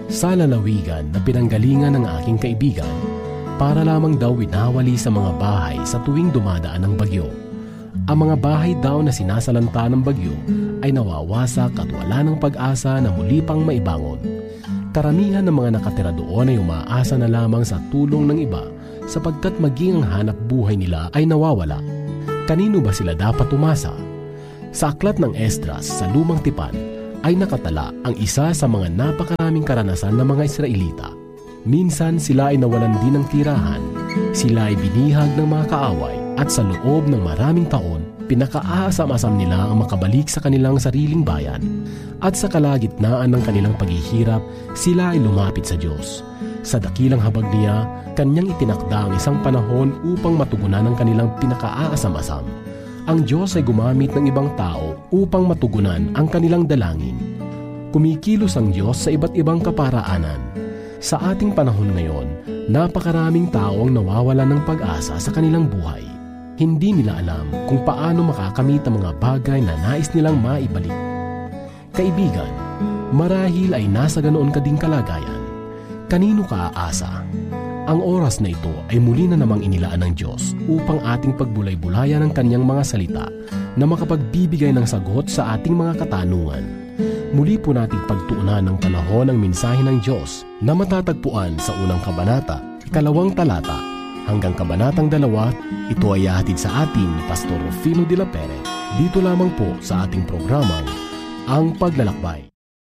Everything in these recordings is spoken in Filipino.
Sa lalawigan na pinanggalingan ng aking kaibigan, para lamang daw winawali sa mga bahay sa tuwing dumadaan ang bagyo. Ang mga bahay daw na sinasalanta ng bagyo ay nawawasak at wala ng pag-asa na muli pang maibangon. Karamihan ng mga nakatira doon ay umaasa na lamang sa tulong ng iba sapagkat maging ang hanap buhay nila ay nawawala. Kanino ba sila dapat umasa? Sa aklat ng Esdras sa Lumang Tipan ay nakatala ang isa sa mga napakaraming karanasan ng mga Israelita. Minsan sila ay nawalan din ng tirahan, sila ay binihag ng mga kaaway at sa loob ng maraming taon, pinakaasam-asam nila ang makabalik sa kanilang sariling bayan. At sa kalagitnaan ng kanilang paghihirap, sila ay lumapit sa Diyos. Sa dakilang habag niya, kanyang itinakda ang isang panahon upang matugunan ang kanilang pinakaasam-asam. Ang Diyos ay gumamit ng ibang tao upang matugunan ang kanilang dalangin. Kumikilos ang Diyos sa iba't ibang kaparaanan. Sa ating panahon ngayon, napakaraming tao ang nawawala ng pag-asa sa kanilang buhay. Hindi nila alam kung paano makakamit ang mga bagay na nais nilang maibalik. Kaibigan, marahil ay nasa ganoon ka ding kalagayan. Kanino ka aasa? Ang oras na ito ay muli na namang inilaan ng Diyos upang ating pagbulay-bulayan ang kanyang mga salita na makapagbibigay ng sagot sa ating mga katanungan. Muli po nating pagtuunan ng panahon ng mensahe ng Diyos na matatagpuan sa unang kabanata, 2 talata, hanggang kabanatang 2, ito ay hahatid sa atin ni Pastor Rufino de la Pere, dito lamang po sa ating programang, Ang Paglalakbay.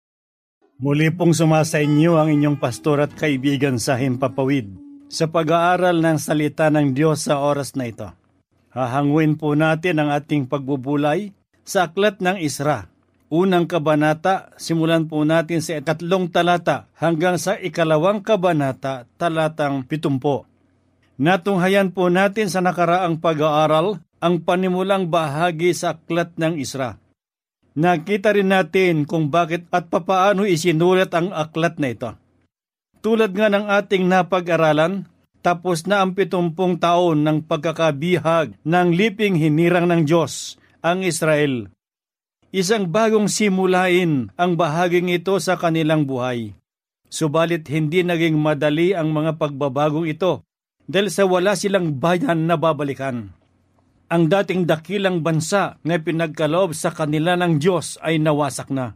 Muli pong sumasa inyo ang inyong pastor at kaibigan sa Himpapawid sa pag-aaral ng salita ng Diyos sa oras na ito. Hahanguin po natin ang ating pagbubulay sa aklat ng Isra. Unang kabanata, simulan po natin sa 3 talata hanggang sa 2 kabanata, talatang 70. Natunghayan po natin sa nakaraang pag-aaral ang panimulang bahagi sa aklat ng Isra. Nakita rin natin kung bakit at papaano isinulat ang aklat na ito. Tulad nga ng ating napag-aralan, tapos na ang 70 taon ng pagkakabihag ng liping hinirang ng Diyos, ang Israel. Isang bagong simulain ang bahaging ito sa kanilang buhay. Subalit hindi naging madali ang mga pagbabagong ito dahil sa wala silang bayan na babalikan. Ang dating dakilang bansa na pinagkaloob sa kanila ng Diyos ay nawasak na.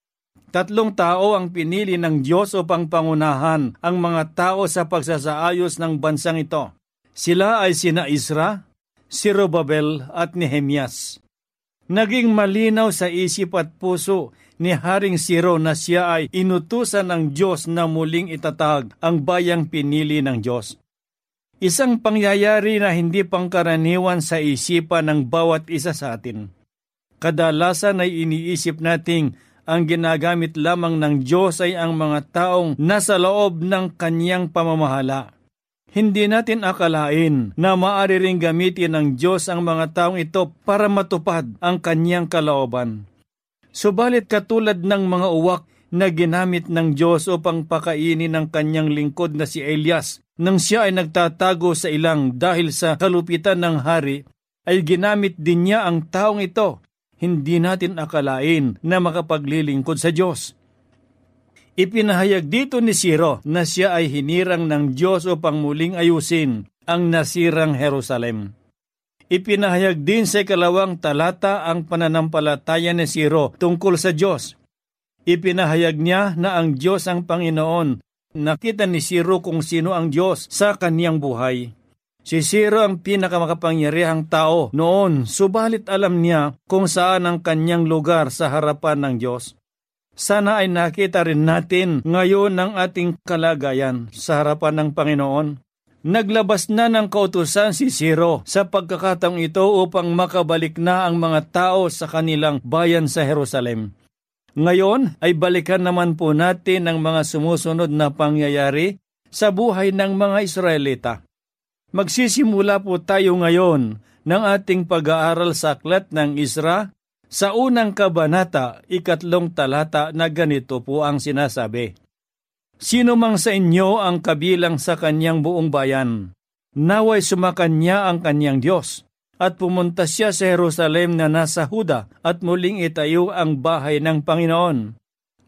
3 tao ang pinili ng Diyos upang pangunahan ang mga tao sa pagsasaayos ng bansang ito. Sila ay sina Isra, Zerubabel at Nehemias. Naging malinaw sa isip at puso ni Haring Siro na siya ay inutusan ng Diyos na muling itatag ang bayang pinili ng Diyos. Isang pangyayari na hindi pangkaraniwan sa isipan ng bawat isa sa atin. Kadalasan ay iniisip nating ang ginagamit lamang ng Diyos ay ang mga taong nasa loob ng kanyang pamamahala. Hindi natin akalain na maaari ring gamitin ng Diyos ang mga taong ito para matupad ang kanyang kalooban. Subalit katulad ng mga uwak na ginamit ng Diyos upang pakainin ng kanyang lingkod na si Elias nang siya ay nagtatago sa ilang dahil sa kalupitan ng hari, ay ginamit din niya ang taong ito. Hindi natin akalain na makapaglilingkod sa Diyos. Ipinahayag dito ni Siro na siya ay hinirang ng Diyos upang muling ayusin ang nasirang Jerusalem. Ipinahayag din sa 2 talata ang pananampalataya ni Siro tungkol sa Diyos. Ipinahayag niya na ang Diyos ang Panginoon. Nakita ni Siro kung sino ang Diyos sa kaniyang buhay. Si Siro ang pinakamakapangyarihang tao noon, subalit alam niya kung saan ang kanyang lugar sa harapan ng Diyos. Sana ay nakita rin natin ngayon ang ating kalagayan sa harapan ng Panginoon. Naglabas na ng kautusan si Siro sa pagkakataong ito upang makabalik na ang mga tao sa kanilang bayan sa Jerusalem. Ngayon ay balikan naman po natin ang mga sumusunod na pangyayari sa buhay ng mga Israelita. Magsisimula po tayo ngayon ng ating pag-aaral sa aklat ng Isra sa unang kabanata, 3 talata na ganito po ang sinasabi. Sino mang sa inyo ang kabilang sa kanyang buong bayan, naway sumakanya ang kanyang Diyos, at pumunta siya sa Jerusalem na nasa Huda at muling itayo ang bahay ng Panginoon.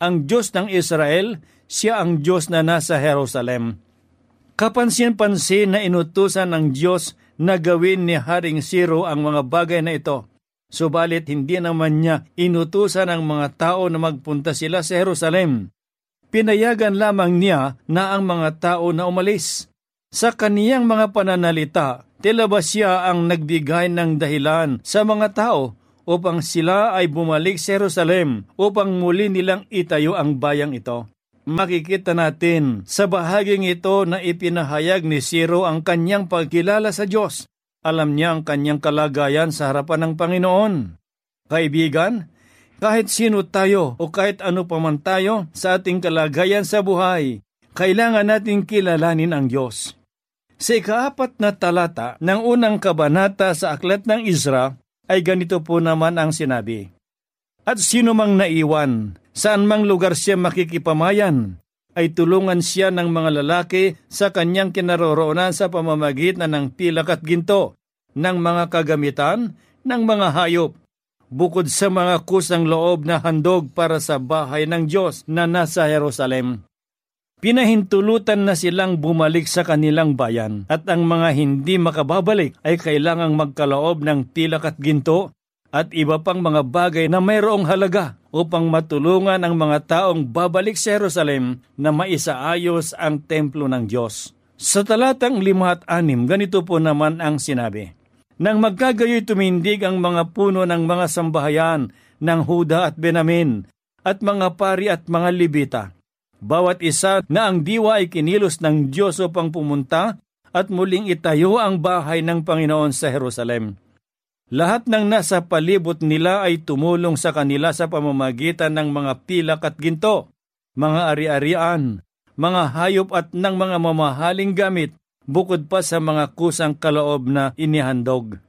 ang Diyos ng Israel, siya ang Diyos na nasa Jerusalem. Kapansin-pansin na inutusan ng Diyos na gawin ni Haring Ciro ang mga bagay na ito. Subalit hindi naman niya inutusan ang mga tao na magpunta sila sa Jerusalem. Pinayagan lamang niya na ang mga tao na umalis. Sa kaniyang mga pananalita, tila ba siya ang nagbigay ng dahilan sa mga tao upang sila ay bumalik sa Jerusalem upang muli nilang itayo ang bayang ito. Makikita natin sa bahaging ito na ipinahayag ni Ciro ang kanyang pagkilala sa Diyos. Alam niya ang kanyang kalagayan sa harapan ng Panginoon. Kaibigan, kahit sino tayo o kahit ano pa man tayo sa ating kalagayan sa buhay, kailangan nating kilalanin ang Diyos. Sa ika-4 na talata ng unang kabanata sa Aklat ng Ezra ay ganito po naman ang sinabi. At sino mang naiwan, saan mang lugar siya makikipamayan, ay tulungan siya ng mga lalaki sa kanyang kinaroroonan sa pamamagitan ng pilak at ginto, ng mga kagamitan, ng mga hayop, bukod sa mga kusang loob na handog para sa bahay ng Diyos na nasa Jerusalem. Pinahintulutan na silang bumalik sa kanilang bayan at ang mga hindi makababalik ay kailangang magkaloob ng pilak at ginto at iba pang mga bagay na mayroong halaga upang matulungan ang mga taong babalik sa Jerusalem na maisaayos ang templo ng Diyos. Sa talatang 5 at 6, ganito po naman ang sinabi. Nang magkagayoy tumindig ang mga puno ng mga sambahayan ng Huda at Benamin at mga pari at mga Libita. Bawat isa na ang diwa ay kinilos ng Diyos upang pumunta at muling itayo ang bahay ng Panginoon sa Jerusalem. Lahat ng nasa palibot nila ay tumulong sa kanila sa pamamagitan ng mga pilak at ginto, mga ari-arian, mga hayop at ng mga mamahaling gamit, bukod pa sa mga kusang kaloob na inihandog.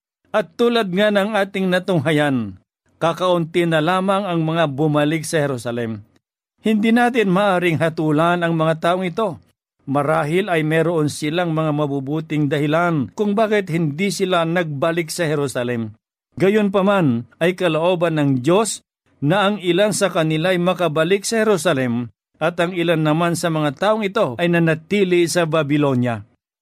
At tulad nga ng ating natunghayan, kakaunti na lamang ang mga bumalik sa Jerusalem. Hindi natin maaring hatulan ang mga taong ito. Marahil ay meron silang mga mabubuting dahilan kung bakit hindi sila nagbalik sa Jerusalem. Gayunpaman ay kalooban ng Diyos na ang ilan sa kanila ay makabalik sa Jerusalem at ang ilan naman sa mga taong ito ay nanatili sa Babylonia.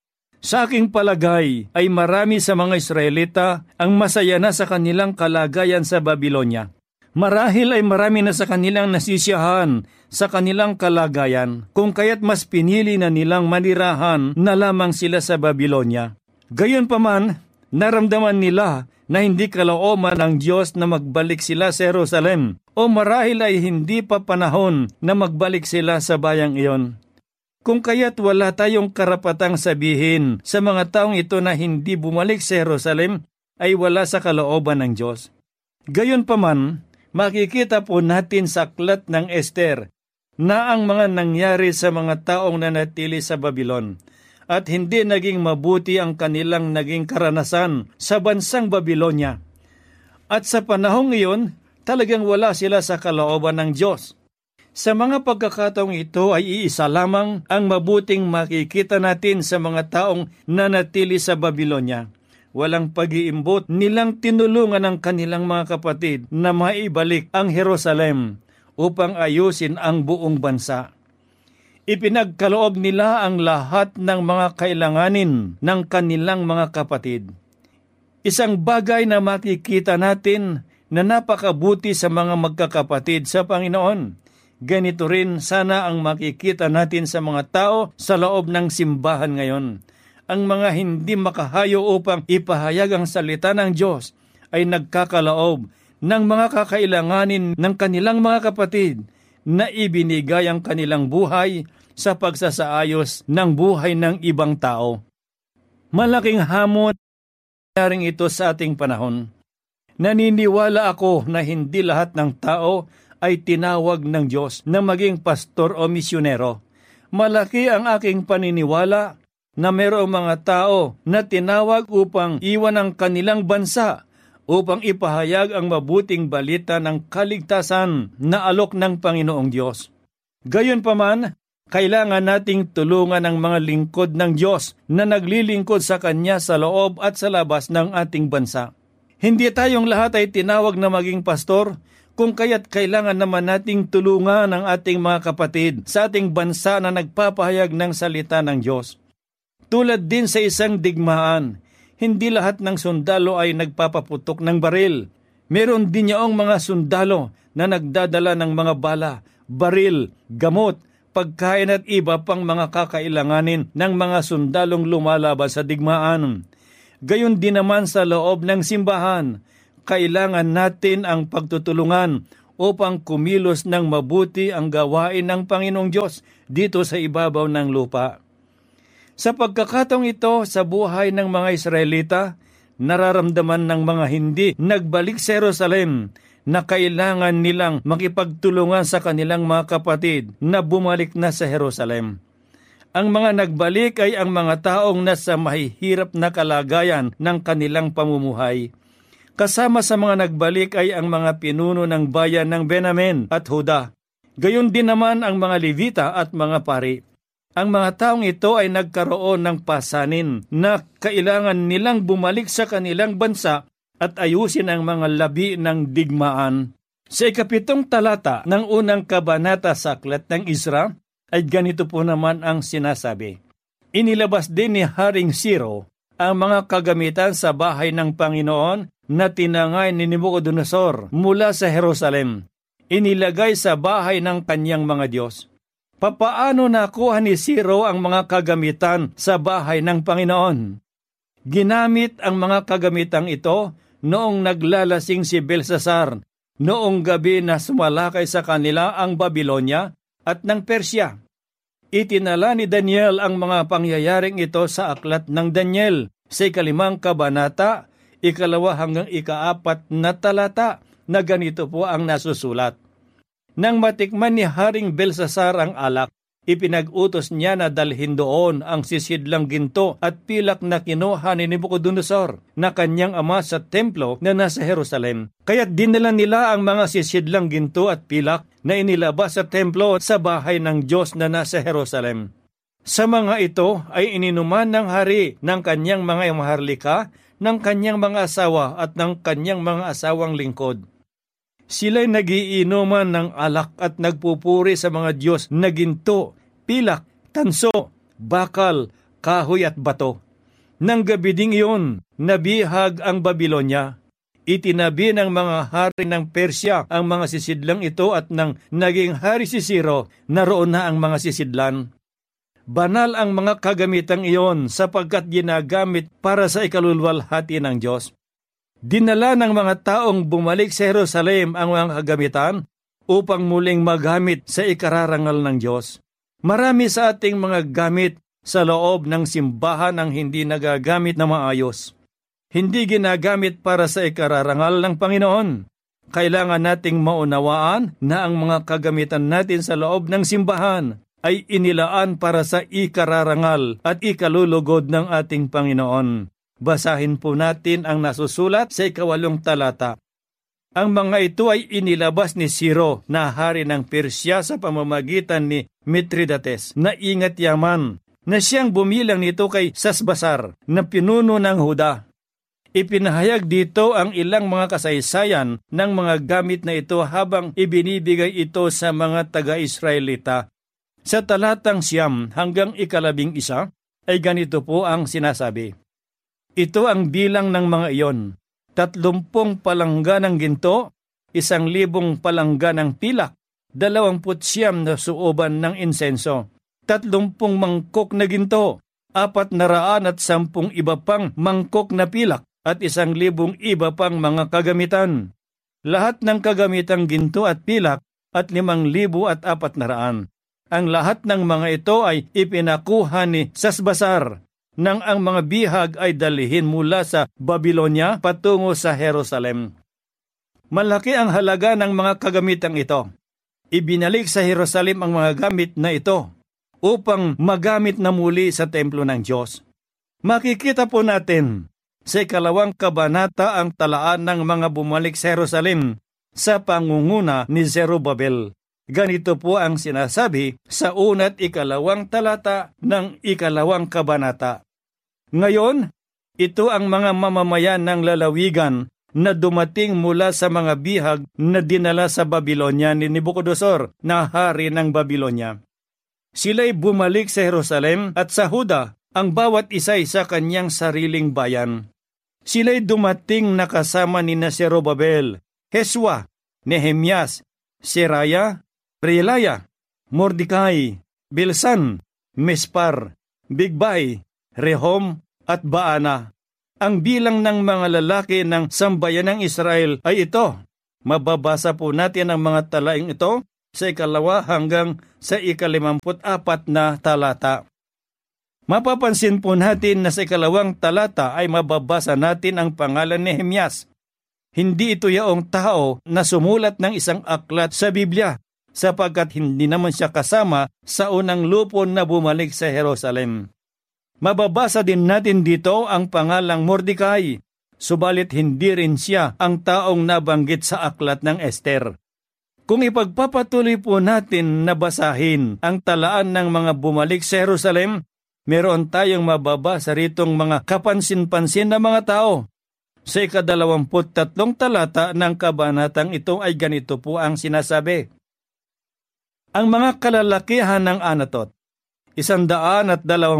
Sa aking palagay ay marami sa mga Israelita ang masaya na sa kanilang kalagayan sa Babylonia. Marahil ay marami na sa kanilang nasisiyahan sa kanilang kalagayan, kung kaya't mas pinili na nilang manirahan na lamang sila sa Babylonia. Gayunpaman, naramdaman nila na hindi kalooban ng Diyos na magbalik sila sa Jerusalem, o marahil ay hindi pa panahon na magbalik sila sa bayang iyon. Kung kaya't wala tayong karapatang sabihin sa mga taong ito na hindi bumalik sa Jerusalem, ay wala sa kalooban ng Diyos. Gayunpaman, makikita po natin sa aklat ng Esther na ang mga nangyari sa mga taong nanatili sa Babylon at hindi naging mabuti ang kanilang naging karanasan sa bansang Babylonia. At sa panahong iyon, talagang wala sila sa kalooban ng Diyos. Sa mga pagkakataong ito ay iisa lamang ang mabuting makikita natin sa mga taong nanatili sa Babylonia. Walang pag-iimbot, nilang tinulungan ang kanilang mga kapatid na maibalik ang Jerusalem upang ayusin ang buong bansa. Ipinagkaloob nila ang lahat ng mga kailanganin ng kanilang mga kapatid. Isang bagay na makikita natin na napakabuti sa mga magkakapatid sa Panginoon. Ganito rin sana ang makikita natin sa mga tao sa loob ng simbahan ngayon. Ang mga hindi makahayo upang ipahayag ang salita ng Diyos ay nagkakalaob ng mga kakailanganin ng kanilang mga kapatid na ibinigay ang kanilang buhay sa pagsasaayos ng buhay ng ibang tao. Malaking hamon naring ito sa ating panahon. Naniniwala ako na hindi lahat ng tao ay tinawag ng Diyos na maging pastor o misyonero. Malaki ang aking paniniwala na mayroong mga tao na tinawag upang iwan ang kanilang bansa upang ipahayag ang mabuting balita ng kaligtasan na alok ng Panginoong Diyos. Gayunpaman, kailangan nating tulungan ang mga lingkod ng Diyos na naglilingkod sa Kanya sa loob at sa labas ng ating bansa. Hindi tayong lahat ay tinawag na maging pastor, Kung kaya't kailangan naman nating tulungan ang ating mga kapatid sa ating bansa na nagpapahayag ng salita ng Diyos. Tulad din sa isang digmaan, hindi lahat ng sundalo ay nagpapaputok ng baril. Meron din yaong mga sundalo na nagdadala ng mga bala, baril, gamot, pagkain at iba pang mga kakailanganin ng mga sundalong lumalaban sa digmaan. Gayon din naman sa loob ng simbahan, kailangan natin ang pagtutulungan upang kumilos ng mabuti ang gawain ng Panginoong Diyos dito sa ibabaw ng lupa. Sa pagkakataong ito sa buhay ng mga Israelita, nararamdaman ng mga hindi nagbalik sa Jerusalem na kailangan nilang makipagtulungan sa kanilang mga kapatid na bumalik na sa Jerusalem. Ang mga nagbalik ay ang mga taong nasa mahihirap na kalagayan ng kanilang pamumuhay. Kasama sa mga nagbalik ay ang mga pinuno ng bayan ng Benjamin at Huda. Gayon din naman ang mga Levita at mga pari. Ang mga taong ito ay nagkaroon ng pasanin na kailangan nilang bumalik sa kanilang bansa at ayusin ang mga labi ng digmaan. Sa 7 talata ng unang kabanata sa Aklat ng Ezra ay ganito po naman ang sinasabi. Inilabas din ni Haring Ciro ang mga kagamitan sa bahay ng Panginoon na tinangay ni Nabucodonosor mula sa Jerusalem. Inilagay sa bahay ng kanyang mga Diyos. Papaano nakuha ni Ciro ang mga kagamitan sa bahay ng Panginoon? Ginamit ang mga kagamitang ito noong naglalasing si Belsasar, noong gabi na sumalakay sa kanila ang Babilonya at ng Persya. Itinala ni Daniel ang mga pangyayaring ito sa aklat ng Daniel sa 5 kabanata, 2 hanggang 4 na talata na ganito po ang nasusulat. Nang matikman ni Haring Belsasar ang alak, ipinag-utos niya na dalhin doon ang sisidlang ginto at pilak na kinuha ni Nabucodonosor na kanyang ama sa templo na nasa Jerusalem. Kaya't dinala nila ang mga sisidlang ginto at pilak na inilabas sa templo at sa bahay ng Diyos na nasa Jerusalem. Sa mga ito ay ininuman ng hari ng kanyang mga maharlika, ng kanyang mga asawa at ng kanyang mga asawang lingkod. Sila'y nagiinuman ng alak at nagpupuri sa mga Diyos na ginto, pilak, tanso, bakal, kahoy at bato. Nang gabi ding iyon, nabihag ang Babilonya. Itinabi ng mga hari ng Persya ang mga sisidlang ito at nang naging hari si Ciro, naroon na ang mga sisidlan. Banal ang mga kagamitang iyon sapagkat ginagamit para sa ikaluluwalhati ng Diyos. Dinala ng mga taong bumalik sa Jerusalem ang mga kagamitan upang muling magamit sa ikararangal ng Diyos. Marami sa ating mga gamit sa loob ng simbahan ang hindi nagagamit na maayos. Hindi ginagamit para sa ikararangal ng Panginoon. Kailangan nating maunawaan na ang mga kagamitan natin sa loob ng simbahan ay inilaan para sa ikararangal at ikalulugod ng ating Panginoon. Basahin po natin ang nasusulat sa 8 talata. Ang mga ito ay inilabas ni Ciro na hari ng Persya sa pamamagitan ni Mithridates na ingat yaman na siyang bumilang nito kay Sasbasar na pinuno ng Huda. Ipinahayag dito ang ilang mga kasaysayan ng mga gamit na ito habang ibinibigay ito sa mga taga-Israelita. Sa talatang 9 hanggang 11 ay ganito po ang sinasabi. Ito ang bilang ng mga iyon, 30 palangga ng ginto, 1,000 palangga ng pilak, 29 na suoban ng insenso, 30 mangkok na ginto, 410 iba pang mangkok na pilak, at 1,000 iba pang mga kagamitan. Lahat ng kagamitang ginto at pilak at 5,400. Ang lahat ng mga ito ay ipinakuha ni Sasbasar nang ang mga bihag ay dalhin mula sa Babilonya patungo sa Jerusalem. Malaki ang halaga ng mga kagamitang ito. Ibinalik sa Jerusalem ang mga gamit na ito upang magamit na muli sa templo ng Diyos. Makikita po natin sa 2 kabanata ang talaan ng mga bumalik sa Jerusalem sa pangunguna ni Zerubabel. Ganito po ang sinasabi sa 1 at 2 talata ng 2 kabanata. Ngayon, ito ang mga mamamayan ng lalawigan na dumating mula sa mga bihag na dinala sa Babylonia ni Nabucodonosor na hari ng Babylonia. Sila'y bumalik sa Jerusalem at sa Huda, ang bawat isa sa kanyang sariling bayan. Sila'y dumating na kasama ni Zerubabel, Heswa, Nehemias, Seraya, Reelaya, Mordecai, Bilsan, Mispar, Bigbay, Rehum at Baana. Ang bilang ng mga lalaki ng sambayan ng Israel ay ito. Mababasa po natin ang mga talaing ito sa 2 hanggang sa 54 na talata. Mapapansin po natin na sa 2 talata ay mababasa natin ang pangalan ni Nehemias. Hindi ito yaong tao na sumulat ng isang aklat sa Biblia, sapagkat hindi naman siya kasama sa unang lupon na bumalik sa Jerusalem. Mababasa din natin dito ang pangalang Mordecai, subalit hindi rin siya ang taong nabanggit sa aklat ng Esther. Kung ipagpapatuloy po natin na basahin ang talaan ng mga bumalik sa Jerusalem, meron tayong mababasa ritong mga kapansin-pansin na mga tao. Sa 23 talata ng kabanatang ito ay ganito po ang sinasabi. Ang mga kalalakihan ng Anatot, 128.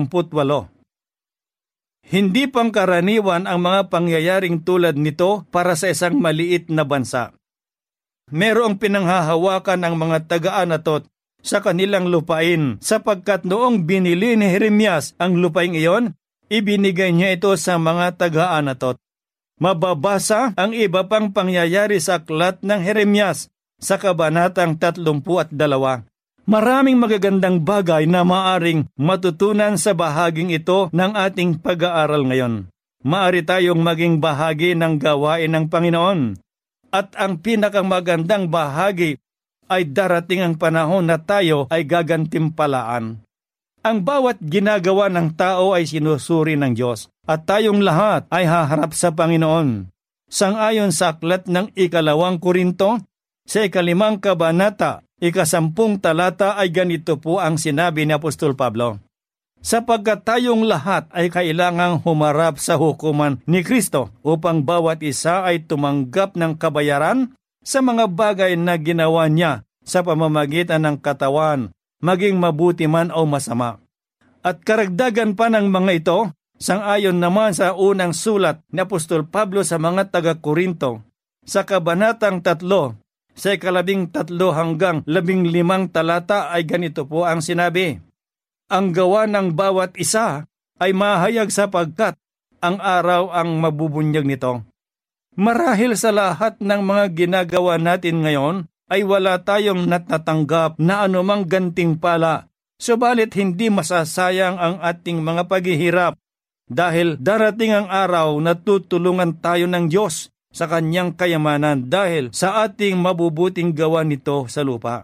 Hindi pangkaraniwan ang mga pangyayaring tulad nito para sa isang maliit na bansa. Merong pinanghahawakan ang mga taga-Anatot sa kanilang lupain sapagkat noong binili ni Jeremias ang lupain iyon, ibinigay niya ito sa mga taga-Anatot. Mababasa ang iba pang pangyayari sa aklat ng Jeremias sa kabanatang 32. Maraming magagandang bagay na maaring matutunan sa bahaging ito ng ating pag-aaral ngayon. Maari tayong maging bahagi ng gawain ng Panginoon. At ang pinakamagandang bahagi ay darating ang panahon na tayo ay gagantimpalaan. Ang bawat ginagawa ng tao ay sinusuri ng Diyos at tayong lahat ay haharap sa Panginoon. Sang-ayon sa aklat ng 2 Korinto, sa 5 kabanata, 10 talata ay ganito po ang sinabi ni Apostol Pablo. Sapagkat tayong lahat ay kailangang humarap sa hukuman ni Kristo upang bawat isa ay tumanggap ng kabayaran sa mga bagay na ginawa niya sa pamamagitan ng katawan, maging mabuti man o masama. At karagdagan pa ng mga ito, sang-ayon naman sa unang sulat ni Apostol Pablo sa mga taga-Korinto, sa kabanatang 3, sa 13 hanggang 15 talata ay ganito po ang sinabi. Ang gawa ng bawat isa ay mahayag sapagkat ang araw ang mabubunyag nito. Marahil sa lahat ng mga ginagawa natin ngayon ay wala tayong natatanggap na anumang gantimpala, subalit hindi masasayang ang ating mga paghihirap dahil darating ang araw na tutulungan tayo ng Diyos sa kanyang kayamanan dahil sa ating mabubuting gawa nito sa lupa.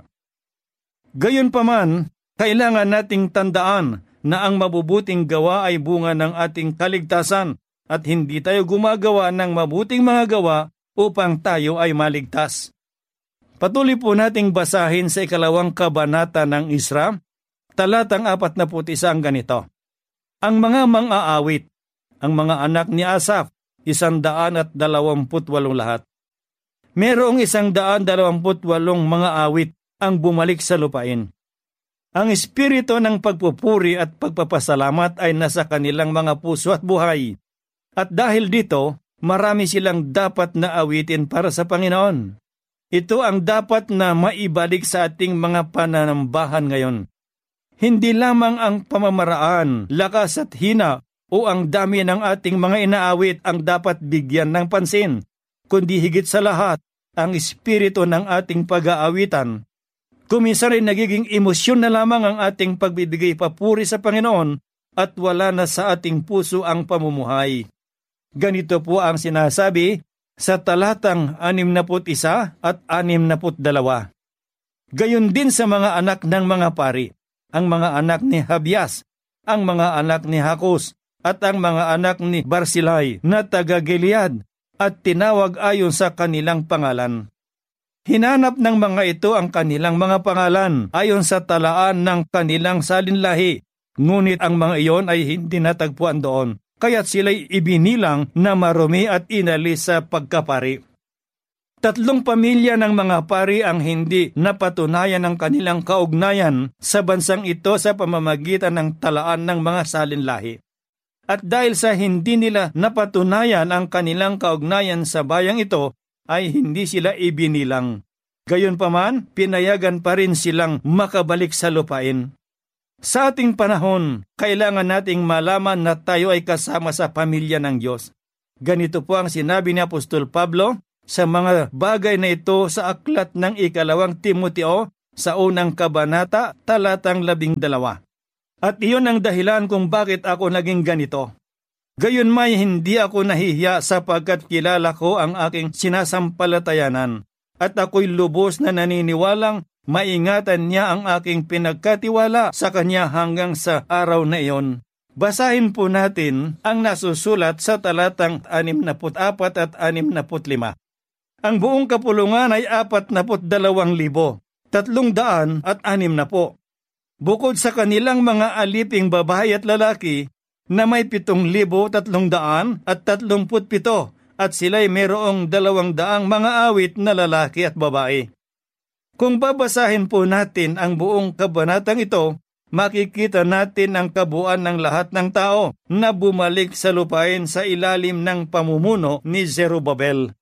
Gayunpaman, kailangan nating tandaan na ang mabubuting gawa ay bunga ng ating kaligtasan at hindi tayo gumagawa ng mabuting mga gawa upang tayo ay maligtas. Patuloy po nating basahin sa 2 kabanata ng Isra, talatang 41 ang ganito. Ang mga mang-aawit, ang mga anak ni Asaph, 128 lahat. Merong 128 mga awit ang bumalik sa lupain. Ang espiritu ng pagpupuri at pagpapasalamat ay nasa kanilang mga puso at buhay. At dahil dito, marami silang dapat na awitin para sa Panginoon. Ito ang dapat na maibalik sa ating mga pananambahan ngayon. Hindi lamang ang pamamaraan, lakas at hina o ang dami ng ating mga inaawit ang dapat bigyan ng pansin, kundi higit sa lahat, ang espiritu ng ating pag-aawitan. Kuminsan rin nagiging emosyon na lamang ang ating pagbibigay papuri sa Panginoon at wala na sa ating puso ang pamumuhay. Ganito po ang sinasabi sa talatang 61 at 62. Gayon din sa mga anak ng mga pari, ang mga anak ni Habias, ang mga anak ni Hakos, at ang mga anak ni Barsilai na taga-Gilead at tinawag ayon sa kanilang pangalan. Hinanap ng mga ito ang kanilang mga pangalan ayon sa talaan ng kanilang salinlahi, ngunit ang mga iyon ay hindi natagpuan doon. kaya't sila'y ibinilang na marumi at inalis sa pagkapari. 3 pamilya ng mga pari ang hindi napatunayan ng kanilang kaugnayan sa bansang ito sa pamamagitan ng talaan ng mga salinlahi. At dahil sa hindi nila napatunayan ang kanilang kaugnayan sa bayang ito, ay hindi sila ibinilang. Gayunpaman, pinayagan pa rin silang makabalik sa lupain. Sa ating panahon, kailangan nating malaman na tayo ay kasama sa pamilya ng Diyos. Ganito po ang sinabi ni Apostol Pablo sa mga bagay na ito sa aklat ng 2 Timoteo sa unang kabanata, talatang 12. At iyon ang dahilan kung bakit ako naging ganito. Gayunmay hindi ako nahihiya sapagkat kilala ko ang aking sinasampalatayanan at ako'y lubos na naniniwalang maingatan niya ang aking pinagkatiwala sa kanya hanggang sa araw na iyon. Basahin po natin ang nasusulat sa talatang 64 at 65. Ang buong kapulungan ay 42,360. Bukod sa kanilang mga aliping babae at lalaki na may 7,337 at sila'y mayroong 200 mga awit na lalaki at babae. Kung babasahin po natin ang buong kabanatang ito, makikita natin ang kabuuan ng lahat ng tao na bumalik sa lupain sa ilalim ng pamumuno ni Zerubabel.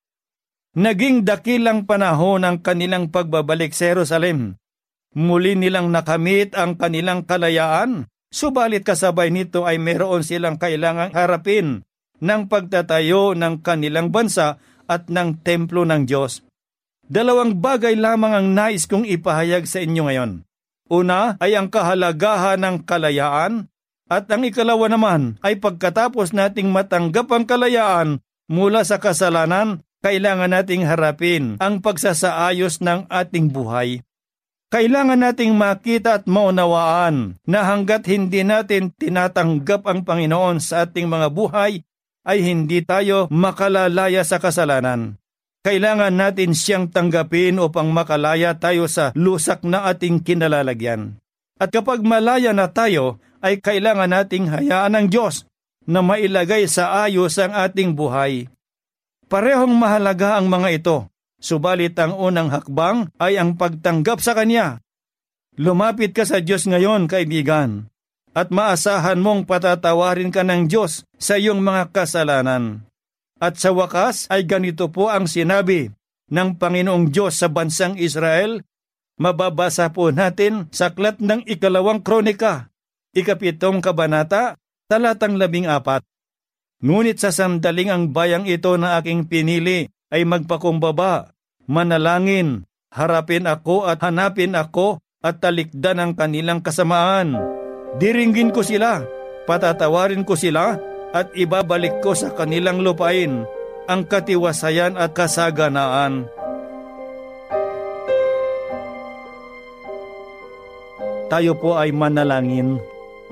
Naging dakilang panahon ang kanilang pagbabalik sa Jerusalem. Muli nilang nakamit ang kanilang kalayaan, subalit kasabay nito ay meron silang kailangang harapin ng pagtatayo ng kanilang bansa at ng templo ng Diyos. 2 bagay lamang ang nais kong ipahayag sa inyo ngayon. Una ay ang kahalagahan ng kalayaan at ang ikalawa naman ay pagkatapos nating matanggap ang kalayaan mula sa kasalanan, kailangan nating harapin ang pagsasaayos ng ating buhay. Kailangan nating makita at maunawaan na hanggat hindi natin tinatanggap ang Panginoon sa ating mga buhay, ay hindi tayo makalalaya sa kasalanan. Kailangan natin siyang tanggapin upang makalaya tayo sa lusak na ating kinalalagyan. At kapag malaya na tayo, ay kailangan nating hayaan ng Diyos na mailagay sa ayos ang ating buhay. Parehong mahalaga ang mga ito, subalit ang unang hakbang ay ang pagtanggap sa Kanya. Lumapit ka sa Diyos ngayon, kaibigan, at maasahan mong patatawarin ka ng Diyos sa iyong mga kasalanan. At sa wakas ay ganito po ang sinabi ng Panginoong Diyos sa bansang Israel. Mababasa po natin sa aklat ng 2 Kronika, 7 kabanata, talatang 14. Ngunit sa sandaling ang bayang ito na aking pinili ay magpakumbaba, manalangin, harapin ako at hanapin ako at talikdan ang kanilang kasamaan. Diringgin ko sila, patatawarin ko sila at ibabalik ko sa kanilang lupain ang katiwasayan at kasaganaan. Tayo po ay manalangin.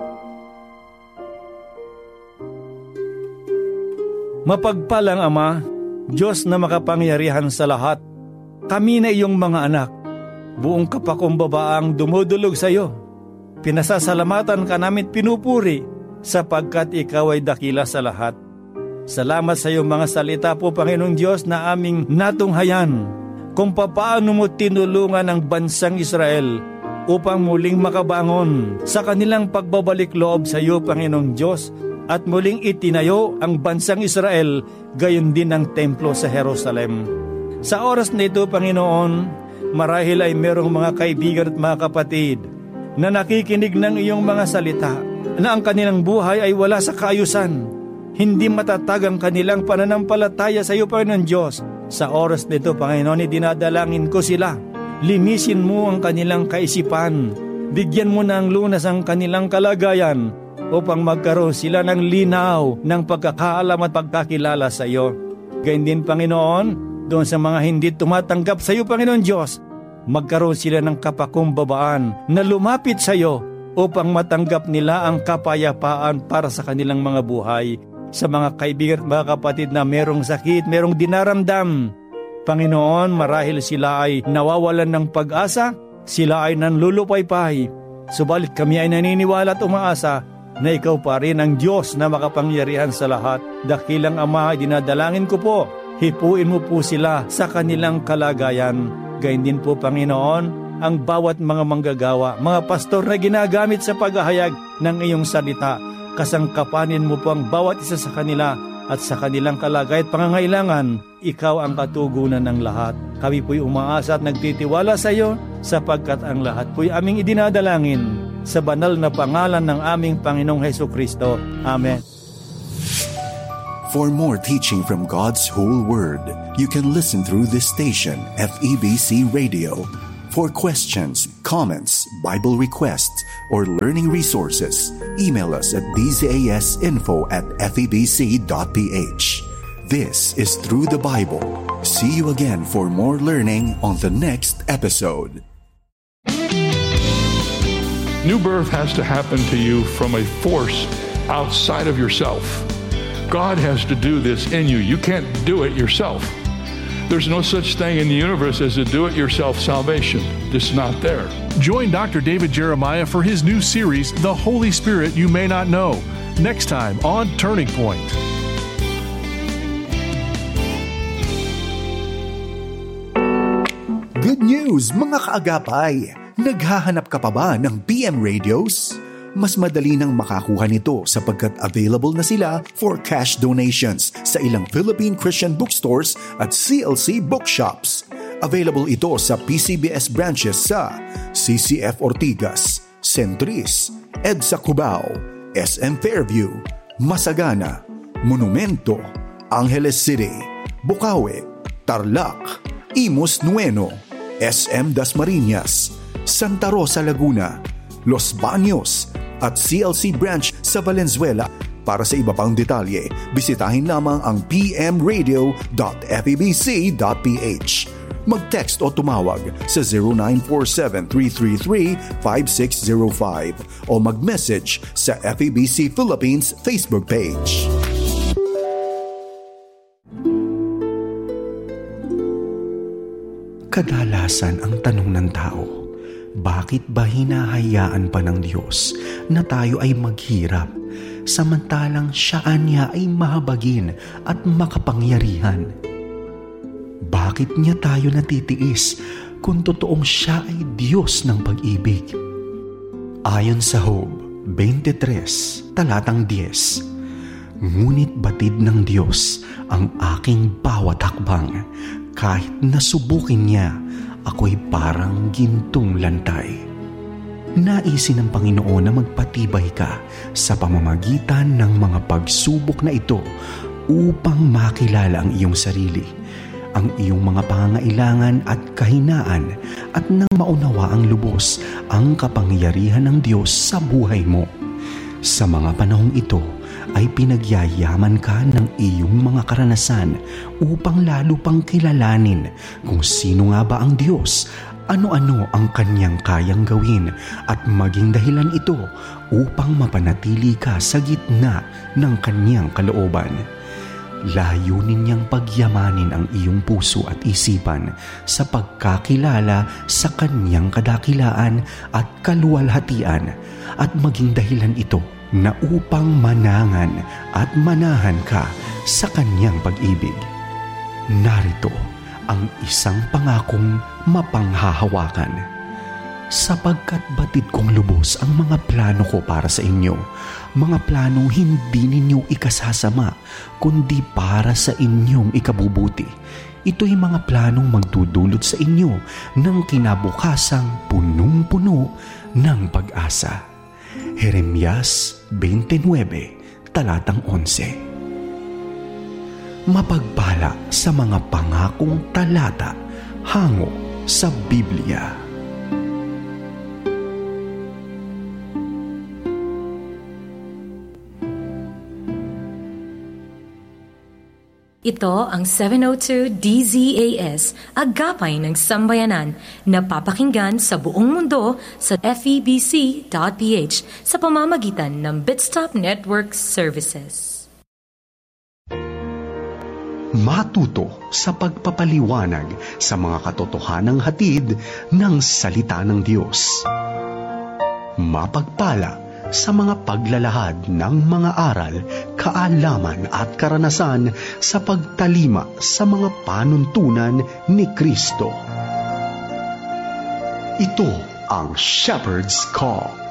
Mapagpalang Ama, Diyos na makapangyarihan sa lahat, kami na iyong mga anak, buong kapakumbabaang dumudulog sa iyo. Pinasasalamatan ka namin pinupuri sapagkat ikaw ay dakila sa lahat. Salamat sa iyong mga salita po, Panginoong Diyos, na aming natunghayan kung papaano mo tinulungan ang bansang Israel upang muling makabangon sa kanilang pagbabalik loob sa iyo, Panginoong Diyos, at muling itinayo ang bansang Israel, gayon din ang templo sa Jerusalem. Sa oras na ito, Panginoon, marahil ay merong mga kaibigan at mga kapatid na nakikinig ng iyong mga salita, na ang kanilang buhay ay wala sa kaayusan. Hindi matatag ang kanilang pananampalataya sa iyo, Panginoon Diyos. Sa oras nito, Panginoon, dinadalangin ko sila. Linisin mo ang kanilang kaisipan. Bigyan mo ng lunas ang kanilang kalagayan upang magkaroon sila ng linaw ng pagkakaalam at pagkakilala sa iyo. Gayun din, Panginoon, doon sa mga hindi tumatanggap sa iyo, Panginoon Diyos, magkaroon sila ng kapakumbabaan na lumapit sa iyo upang matanggap nila ang kapayapaan para sa kanilang mga buhay. Sa mga kaibigan at mga kapatid na merong sakit, merong dinaramdam, Panginoon, marahil sila ay nawawalan ng pag-asa, sila ay nanlulupaypay, subalit kami ay naniniwala at umaasa na ikaw pa rin ang Diyos na makapangyarihan sa lahat. Dakilang Ama, dinadalangin ko po, hipuin mo po sila sa kanilang kalagayan. Gayon din po, Panginoon, ang bawat mga manggagawa, mga pastor na ginagamit sa paghahayag ng iyong salita. Kasangkapanin mo po ang bawat isa sa kanila at sa kanilang kalagayan at pangangailangan. Ikaw ang katugunan ng lahat. Kami po'y umaasa at nagtitiwala sa iyo sapagkat ang lahat po'y aming idinadalangin sa banal na pangalan ng aming Panginoong Hesukristo. Amen. For more teaching from God's whole Word, you can listen through this station, FEBC Radio. For questions, comments, Bible requests, or learning resources, email us at dzasinfo@febc.ph. This is Through the Bible. See you again for more learning on the next episode. New birth has to happen to you from a force outside of yourself. God has to do this in you. You can't do it yourself. There's no such thing in the universe as a do-it-yourself salvation. It's not there. Join Dr. David Jeremiah for his new series, The Holy Spirit You May Not Know, next time on Turning Point. Good news, mga kaagapay! Naghahanap ka pa ba ng PM radios? Mas madali nang makakuha nito sapagkat available na sila for cash donations sa ilang Philippine Christian bookstores at CLC bookshops. Available ito sa PCBS branches sa CCF Ortigas, Centris, EDSA Cubao, SM Fairview, Masagana, Monumento, Angeles City, Bukawi, Tarlac, Imus Nueno, SM Dasmariñas, Santa Rosa Laguna, Los Baños at CLC branch sa Valenzuela. Para sa iba pang detalye, bisitahin lamang ang pmradio.febc.ph. Mag-text o tumawag sa 0947-333-5605 o mag-message sa FEBC Philippines Facebook page. Kadalasan ang tanong ng tao, bakit ba hinahayaan pa ng Diyos na tayo ay maghirap samantalang Siya niya ay mahabagin at makapangyarihan? Bakit niya tayo natitiis kung totoong Siya ay Diyos ng pag-ibig? Ayon sa Job 23, talatang 10, ngunit batid ng Diyos ang aking bawat hakbang, kahit nasubukin niya, ako'y parang gintong lantay. Naisin ng Panginoon na magpatibay ka sa pamamagitan ng mga pagsubok na ito upang makilala ang iyong sarili, ang iyong mga pangangailangan at kahinaan, at nang maunawa ang lubos ang kapangyarihan ng Diyos sa buhay mo. Sa mga panahong ito, ay pinagyayaman ka ng iyong mga karanasan upang lalo pang kilalanin kung sino nga ba ang Diyos, ano-ano ang Kanyang kayang gawin, at maging dahilan ito upang mapanatili ka sa gitna ng Kanyang kalooban. Layunin niyang pagyamanin ang iyong puso at isipan sa pagkakilala sa Kanyang kadakilaan at kaluwalhatian, at maging dahilan ito na upang manangan at manahan ka sa Kanyang pag-ibig. Narito ang isang pangakong mapanghahawakan. Sapagkat batid kong lubos ang mga plano ko para sa inyo, mga planong hindi ninyo ikasasama, kundi para sa inyong ikabubuti. Ito'y mga planong magdudulot sa inyo ng kinabukasang punong-puno ng pag-asa. Jeremias 29, talatang 11. Mapagpala sa mga pangakong talata hango sa Biblia. Ito ang 702 DZAS, Agapay ng Sambayanan, na papakinggan sa buong mundo sa FEBC.ph sa pamamagitan ng Bitstop Network Services. Matuto sa pagpapaliwanag sa mga katotohanang hatid ng salita ng Diyos. Mapagpala sa mga paglalahad ng mga aral, kaalaman at karanasan sa pagtalima sa mga panuntunan ni Kristo. Ito ang Shepherd's Call.